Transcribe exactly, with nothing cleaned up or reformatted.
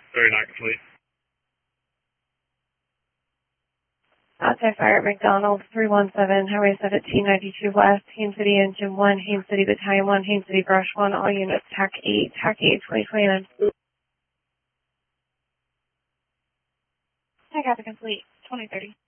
Sorry, not complete. Outside fire at McDonald, three one seven, Highway seventeen ninety-two West, Haines City Engine one, Haines City Battalion one, Haines City Brush one, all units, T A C eight, T A C eight, twenty twenty-nine. I got the complete, twenty thirty.